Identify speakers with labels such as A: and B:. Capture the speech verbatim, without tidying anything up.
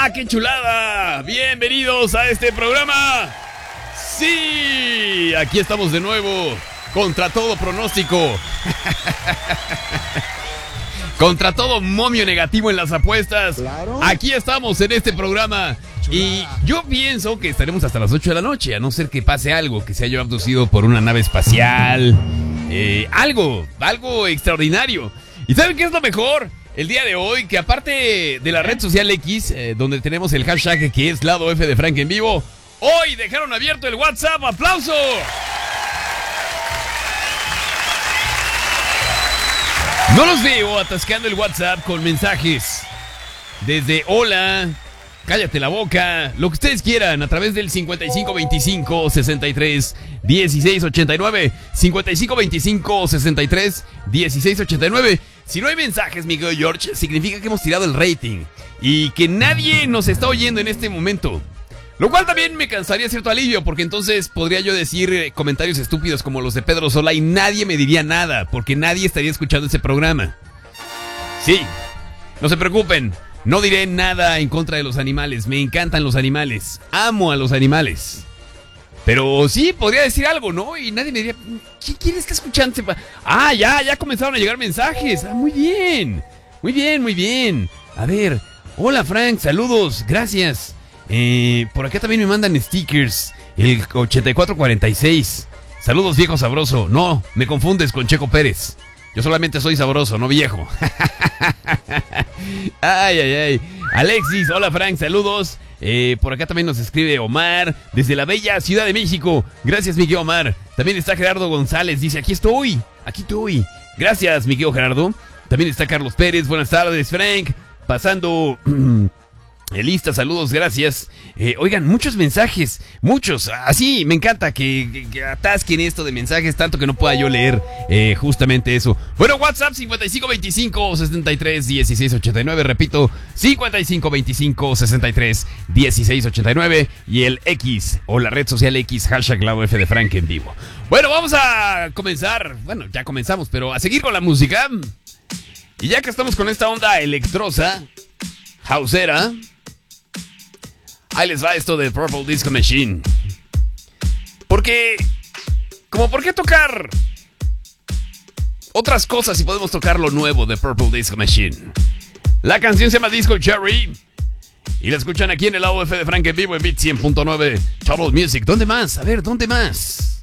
A: ¡Ah, qué chulada! Bienvenidos a este programa. Sí, aquí estamos de nuevo, contra todo pronóstico. Contra todo momio negativo en las apuestas.
B: Claro.
A: Aquí estamos en este programa. Y yo pienso que estaremos hasta las ocho de la noche, a no ser que pase algo, que se haya abducido por una nave espacial. Eh, algo, algo extraordinario. ¿Y saben qué es lo mejor? El día de hoy, que aparte de la red social X, eh, donde tenemos el hashtag que es Lado F de Frank en vivo, hoy dejaron abierto el WhatsApp. ¡Aplauso! No los veo atascando el WhatsApp con mensajes desde hola, cállate la boca, lo que ustedes quieran, a través del cincuenta y cinco veinticinco sesenta y tres dieciséis ochenta y nueve, cincuenta y cinco veinticinco sesenta y tres dieciséis ochenta y nueve. Si no hay mensajes, Miguel George, significa que hemos tirado el rating y que nadie nos está oyendo en este momento. Lo cual también me cansaría cierto alivio, porque entonces podría yo decir eh, comentarios estúpidos como los de Pedro Sola y nadie me diría nada, porque nadie estaría escuchando ese programa. Sí, no se preocupen, no diré nada en contra de los animales, me encantan los animales, amo a los animales. Pero sí, podría decir algo, ¿no? Y nadie me diría, ¿qué quién está escuchando? Ah, ya, ya comenzaron a llegar mensajes. Ah, muy bien, muy bien, muy bien. A ver, hola Frank, saludos, gracias. Eh, por acá también me mandan stickers, el ochenta y cuatro cuarenta y seis. Saludos, viejo sabroso. No, me confundes con Checo Pérez. Yo solamente soy sabroso, no viejo. Ay, ay, ay. Alexis, hola Frank, saludos. Eh, por acá también nos escribe Omar, desde la bella Ciudad de México. Gracias, Miguel Omar. También está Gerardo González, dice, aquí estoy, aquí estoy. Gracias, Miguel Gerardo. También está Carlos Pérez, buenas tardes, Frank. Pasando... Lista, saludos, gracias. Eh, oigan, muchos mensajes, muchos. Así, me encanta que, que, que atasquen esto de mensajes, tanto que no pueda yo leer eh, justamente eso. Bueno, WhatsApp cincuenta y cinco veinticinco sesenta y tres dieciséis ochenta y nueve, repito, cincuenta y cinco veinticinco sesenta y tres dieciséis ochenta y nueve, y el X, o la red social X, hashtag Lado F de Frank en vivo. Bueno, vamos a comenzar, bueno, ya comenzamos, pero a seguir con la música. Y ya que estamos con esta onda electrosa, houseera, ahí les va esto de Purple Disco Machine. Porque, como por qué tocar otras cosas si podemos tocar lo nuevo de Purple Disco Machine. La canción se llama Disco Cherry y la escuchan aquí en el Lado F de Frank en vivo en Beat cien punto nueve Total Music. ¿Dónde más? A ver, ¿dónde más?